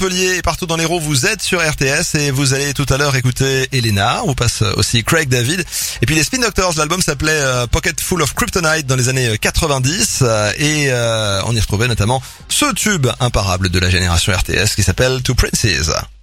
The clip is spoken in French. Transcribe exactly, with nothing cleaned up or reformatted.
Montpellier et partout dans l'Hérault, vous êtes sur R T S et vous allez tout à l'heure écouter Elena. On vous passe aussi Craig David. Et puis les Spin Doctors, l'album s'appelait euh, Pocket Full of Kryptonite dans les années quatre-vingt-dix euh, et euh, on y retrouvait notamment ce tube imparable de la génération R T S qui s'appelle Two Princes.